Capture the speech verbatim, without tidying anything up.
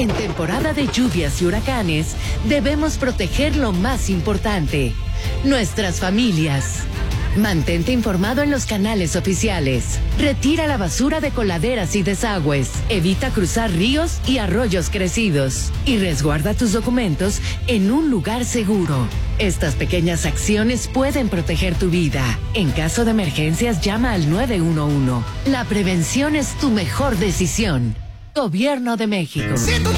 En temporada de lluvias y huracanes, debemos proteger lo más importante, nuestras familias. Mantente informado en los canales oficiales. Retira la basura de coladeras y desagües. Evita cruzar ríos y arroyos crecidos. Y resguarda tus documentos en un lugar seguro. Estas pequeñas acciones pueden proteger tu vida. En caso de emergencias, llama al nueve uno uno. La prevención es tu mejor decisión. Gobierno de México.